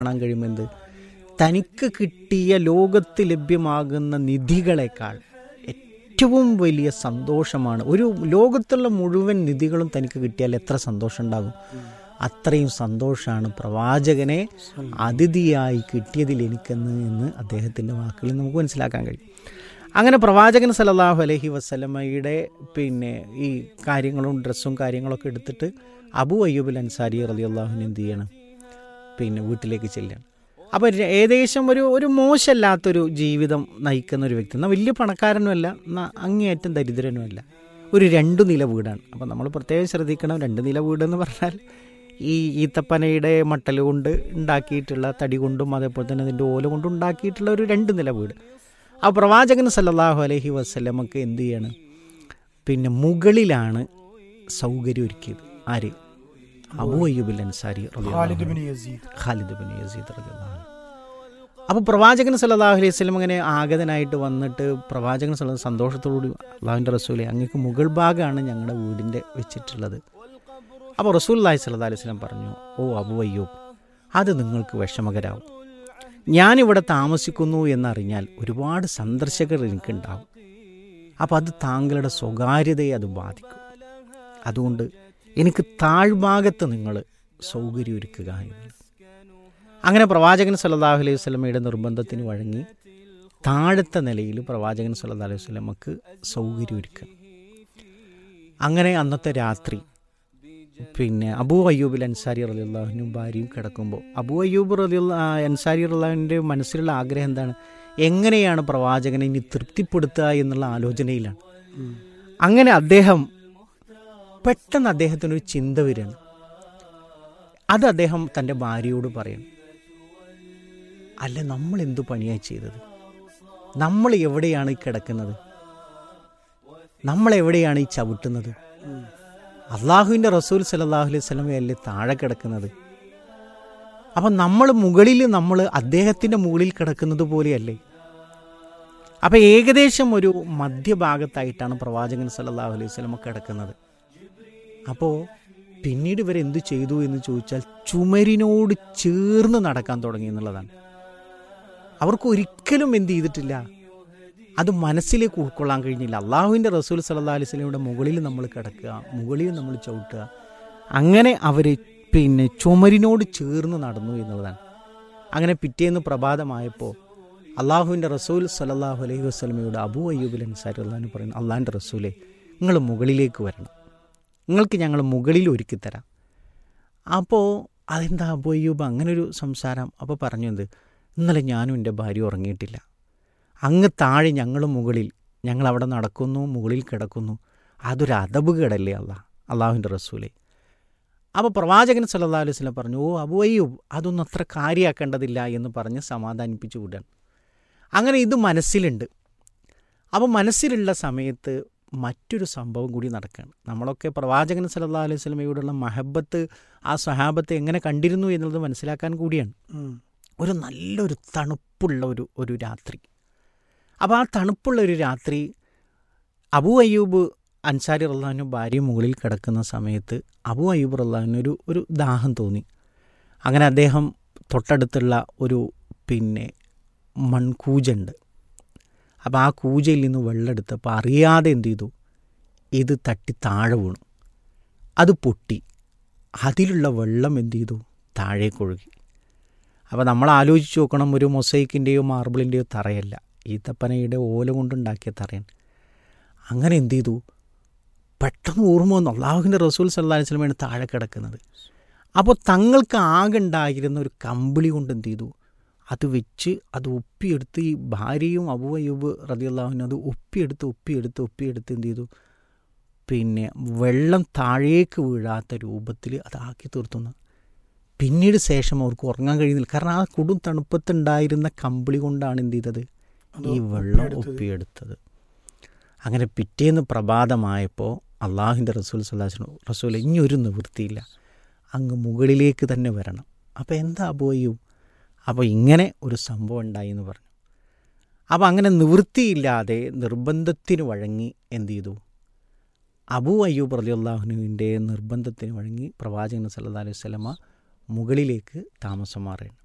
കാണാൻ കഴിയുമെന്ത് തനിക്ക് കിട്ടിയ ലോകത്ത് ലഭ്യമാകുന്ന നിധികളെക്കാൾ ഏറ്റവും വലിയ സന്തോഷമാണ്. ഒരു ലോകത്തുള്ള മുഴുവൻ നിധികളും തനിക്ക് കിട്ടിയാൽ എത്ര സന്തോഷം ഉണ്ടാകും. അത്രയും സന്തോഷമാണ് പ്രവാചകനെ അതിഥിയായി കിട്ടിയതിൽ എന്ന് അദ്ദേഹത്തിൻ്റെ വാക്കുകളിൽ നമുക്ക് മനസ്സിലാക്കാൻ കഴിയും. അങ്ങനെ പ്രവാചകൻ സല്ലല്ലാഹു അലൈഹി വസല്ലമയുടെ ഈ കാര്യങ്ങളും ഡ്രസ്സും കാര്യങ്ങളൊക്കെ എടുത്തിട്ട് അബൂ അയ്യൂബ് അൻസാരി റളിയല്ലാഹു അൻഹു എന്ത് ചെയ്യണം, വീട്ടിലേക്ക് ചെല്ലുകയാണ്. അപ്പോൾ ഏകദേശം ഒരു മോശമല്ലാത്തൊരു ജീവിതം നയിക്കുന്ന ഒരു വ്യക്തി, എന്നാൽ വലിയ പണക്കാരനുമല്ല, അങ്ങേയറ്റം ദരിദ്രനുമല്ല. ഒരു 2 നില വീടാണ്. അപ്പോൾ നമ്മൾ പ്രത്യേകം ശ്രദ്ധിക്കണം, 2 നില വീടെന്ന് പറഞ്ഞാൽ ഈ ഈത്തപ്പനയുടെ മട്ടൽ കൊണ്ട് ഉണ്ടാക്കിയിട്ടുള്ള, തടി കൊണ്ടും അതേപോലെ തന്നെ അതിൻ്റെ ഓല കൊണ്ടും ഉണ്ടാക്കിയിട്ടുള്ള ഒരു 2 നില വീട്. ആ പ്രവാചകൻ സല്ലല്ലാഹു അലൈഹി വസല്ലമക്ക് എന്ത് ചെയ്യാണ്, മുകളിലാണ് സൗകര്യം ഒരുക്കിയത്. ആര്? അബൂ അയ്യൂബ് അൻസാരി ഖാലിദ് ബിൻ യസീദ് റളിയല്ലാഹു അൻഹു. അപ്പോൾ പ്രവാചകൻ സല്ലല്ലാഹു അലൈഹി വസല്ലം അങ്ങനെ ആഗതനായിട്ട് വന്നിട്ട് പ്രവാചകൻ സന്തോഷത്തോടുകൂടി, അള്ളാഹുവിൻ്റെ റസൂലെ, അങ്ങേക്ക് മുകൾ ഭാഗമാണ് ഞങ്ങളുടെ വീടിൻ്റെ വെച്ചിട്ടുള്ളത്. അപ്പോൾ റസൂലുള്ളാഹി സ്വല്ലല്ലാഹു അലൈഹി വസല്ലം പറഞ്ഞു, ഓ അബൂ അയ്യൂബ്, അത് നിങ്ങൾക്ക് വിഷമകരാവും. ഞാനിവിടെ താമസിക്കുന്നു എന്നറിഞ്ഞാൽ ഒരുപാട് സന്ദർശകർ എനിക്കുണ്ടാവും. അപ്പോൾ അത് താങ്കളുടെ സ്വകാര്യതയെ അത് ബാധിക്കും. അതുകൊണ്ട് എനിക്ക് താഴ്ഭാഗത്ത് നിങ്ങൾ സൗകര്യം ഒരുക്കുക എന്ന്. അങ്ങനെ പ്രവാചകൻ സല്ലല്ലാഹു അലൈഹി വസല്ലമയുടെ നിർബന്ധത്തിന് വഴങ്ങി താഴത്തെ നിലയിൽ പ്രവാചകൻ സല്ലല്ലാഹു അലൈഹി വസല്ലമക്ക് സൗകര്യം ഒരുക്കുക. അങ്ങനെ അന്നത്തെ രാത്രി അബൂ അയ്യൂബ് അൻസാരി റളിയല്ലാഹു അൻഹു ഭാര്യയും കിടക്കുമ്പോൾ അബൂ അയ്യൂബ് അൻസാരി റളിയല്ലാഹുവിൻ്റെ മനസ്സിലുള്ള ആഗ്രഹം എന്താണ്, എങ്ങനെയാണ് പ്രവാചകനെ ഇനി തൃപ്തിപ്പെടുത്തുക എന്നുള്ള ആലോചനയിലാണ്. അങ്ങനെ പെട്ടെന്ന് അദ്ദേഹത്തിനൊരു ചിന്ത വരികയാണ്. അത് അദ്ദേഹം തൻ്റെ ഭാര്യയോട് പറയും, അല്ല, നമ്മൾ എന്തു പണിയായി ചെയ്തത്? നമ്മൾ എവിടെയാണ് ഈ കിടക്കുന്നത്? നമ്മളെവിടെയാണ് ഈ ചവിട്ടുന്നത്? അള്ളാഹുവിൻ്റെ റസൂൽ സല്ലല്ലാഹു അലൈഹി വസല്ലമയല്ലേ താഴെ കിടക്കുന്നത്? അപ്പം നമ്മൾ അദ്ദേഹത്തിൻ്റെ മുകളിൽ കിടക്കുന്നത് പോലെയല്ലേ? അപ്പം ഏകദേശം ഒരു മധ്യഭാഗത്തായിട്ടാണ് പ്രവാചകൻ സല്ലല്ലാഹു അലൈഹി വസല്ലമ കിടക്കുന്നത്. അപ്പോൾ പിന്നീട് ഇവരെന്ത് ചെയ്തു എന്ന് ചോദിച്ചാൽ ചുമരിനോട് ചേർന്ന് നടക്കാൻ തുടങ്ങി എന്നുള്ളതാണ്. അവർക്ക് ഒരിക്കലും എന്ത് ചെയ്തിട്ടില്ല, അത് മനസ്സിലേക്ക് ഉൾക്കൊള്ളാൻ കഴിഞ്ഞില്ല. അള്ളാഹുവിൻ്റെ റസൂൽ സല്ലല്ലാഹു അലൈഹി വസല്ലമയുടെ മുകളിൽ നമ്മൾ കിടക്കുക, മുകളിൽ നമ്മൾ ചവിട്ടുക, അങ്ങനെ അവർ ചുമരിനോട് ചേർന്ന് നടന്നു എന്നുള്ളതാണ്. അങ്ങനെ പിറ്റേന്ന് പ്രഭാതമായപ്പോൾ അള്ളാഹുവിൻ്റെ റസൂൽ സല്ലല്ലാഹു അലൈഹി വസല്ലമയോട് അബൂ അയ്യൂബ് അൻസാരി റളിയല്ലാഹു അൻഹു പറയുന്നു, അള്ളാഹിൻ്റെ റസൂലെ, നിങ്ങൾ മുകളിലേക്ക് വരണം, നിങ്ങൾക്ക് ഞങ്ങൾ മുകളിൽ ഒരുക്കി തരാം. അപ്പോൾ അതെന്താ അബൂ അയ്യൂബ് അങ്ങനൊരു സംസാരം? അപ്പോൾ പറഞ്ഞു, എന്ത്, ഇന്നലെ ഞാനും എൻ്റെ ഭാര്യ ഉറങ്ങിയിട്ടില്ല, അങ്ങ് താഴെ ഞങ്ങളും മുകളിൽ, ഞങ്ങളവിടെ നടക്കുന്നു, മുകളിൽ കിടക്കുന്നു, അതൊരു അദബ് കേടല്ലേ അള്ളാഹുവിൻ്റെ റസൂലെ? അപ്പോൾ പ്രവാചകൻ സല്ലല്ലാഹു അലൈഹി വസല്ലം പറഞ്ഞു, ഓ അബൂ അയ്യൂബ്, അതൊന്നും അത്ര കാര്യമാക്കേണ്ടതില്ല എന്ന് പറഞ്ഞ് സമാധാനിപ്പിച്ചു വിടാൻ. അങ്ങനെ ഇത് മനസ്സിലുണ്ട്. അപ്പോൾ മനസ്സിലുള്ള സമയത്ത് മറ്റൊരു സംഭവം കൂടി നടക്കുകയാണ്. നമ്മളൊക്കെ പ്രവാചകൻ സല്ലല്ലാഹു അലൈഹി വസല്ലമയോടുള്ള മഹബത്ത് ആ സ്വഹാബത്തെ എങ്ങനെ കണ്ടിരുന്നു എന്നുള്ളത് മനസ്സിലാക്കാൻ കൂടിയാണ്. ഒരു നല്ലൊരു തണുപ്പുള്ള ഒരു രാത്രി. അപ്പോൾ ആ തണുപ്പുള്ള ഒരു രാത്രി അബൂ അയ്യൂബ് അൻസാരി റളിയല്ലാഹു അൻഹു ഭാര്യ മുകളിൽ കിടക്കുന്ന സമയത്ത് അബൂ അയ്യൂബ് റളിയല്ലാഹു അൻഹു ഒരു ദാഹം തോന്നി. അങ്ങനെ അദ്ദേഹം തൊട്ടടുത്തുള്ള ഒരു മൺകൂജുണ്ട്. അപ്പോൾ ആ കൂജയിൽ നിന്ന് വെള്ളം എടുത്തപ്പോൾ അറിയാതെ എന്ത് ചെയ്തു, ഇത് തട്ടി താഴെ വീണു. അത് പൊട്ടി, അതിലുള്ള വെള്ളം എന്ത് ചെയ്തു, താഴേക്കൊഴുകി. അപ്പോൾ നമ്മൾ ആലോചിച്ച് നോക്കണം, ഒരു മൊസൈക്കിൻ്റെയോ മാർബിളിൻ്റെയോ തറയല്ല, ഈത്തപ്പനയുടെ ഓല കൊണ്ടുണ്ടാക്കിയ തറയാണ്. അങ്ങനെ എന്ത് ചെയ്തു, പെട്ടെന്ന് ഓർമ്മ വന്നു, അള്ളാഹുവിൻ്റെ റസൂൽ സല്ലല്ലാഹു അലൈഹി വസല്ലമയാണ് താഴെ കിടക്കുന്നത്. അപ്പോൾ തങ്ങൾക്ക് ആകെ ഉണ്ടായിരുന്ന ഒരു കമ്പിളി കൊണ്ട് എന്ത് ചെയ്തു, അത് വെച്ച് അത് ഒപ്പിയെടുത്ത് ഈ ഭാര്യയും അബൂ അയ്യൂബ് റളിയല്ലാഹു അൻഹു അത് ഒപ്പിയെടുത്ത് എന്ത് ചെയ്തു, വെള്ളം താഴേക്ക് വീഴാത്ത രൂപത്തിൽ അതാക്കി തീർത്തുന്നു. പിന്നീട് ശേഷം അവർക്ക് ഉറങ്ങാൻ കഴിയുന്നില്ല. കാരണം ആ കൊടും തണുപ്പത്തുണ്ടായിരുന്ന കമ്പിളി കൊണ്ടാണ് എന്ത് ചെയ്തത്, ഈ വെള്ളം ഒപ്പിയെടുത്തത്. അങ്ങനെ പിറ്റേന്ന് പ്രഭാതമായപ്പോൾ അള്ളാഹുവിൻ്റെ റസൂൽ സല്ലല്ലാഹു അലൈഹി വസല്ലം, റസൂൽ ഇനി ഒരു നിവൃത്തിയില്ല, അങ്ങ് മുകളിലേക്ക് തന്നെ വരണം. അപ്പോൾ എന്താ അബൂ അയ്യൂബ്, അപ്പോൾ ഇങ്ങനെ ഒരു സംഭവം ഉണ്ടായി എന്ന് പറഞ്ഞു. അപ്പോൾ അങ്ങനെ നിവൃത്തിയില്ലാതെ നിർബന്ധത്തിന് വഴങ്ങി എന്ത് ചെയ്തു, അബൂ അയ്യൂബ് റളിയല്ലാഹു അൻഹുവിൻ്റെ നിർബന്ധത്തിന് വഴങ്ങി പ്രവാചകൻ സല്ലല്ലാഹു അലൈഹി വസല്ലമ മുകളിലേക്ക് താമസം മാറുകയാണ്.